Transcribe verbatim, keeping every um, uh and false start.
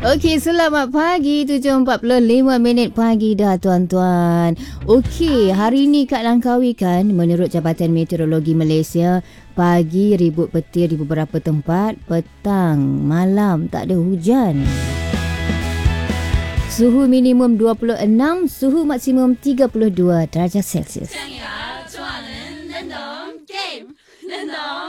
Okey, selamat pagi. tujuh empat puluh lima minit pagi dah tuan-tuan. Okey, hari ni Kak Langkawi kan, menurut Jabatan Meteorologi Malaysia, pagi ribut petir di beberapa tempat, petang, malam tak ada hujan. Suhu minimum dua puluh enam, suhu maksimum tiga puluh dua darjah Celsius.